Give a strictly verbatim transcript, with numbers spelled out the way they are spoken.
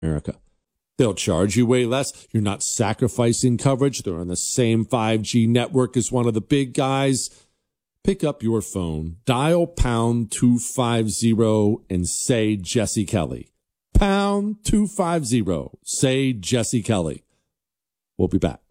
America. They'll charge you way less. You're not sacrificing coverage. They're on the same five G network as one of the big guys. Pick up your phone, dial pound two fifty, and say Jesse Kelly. Pound two fifty, say Jesse Kelly. We'll be back.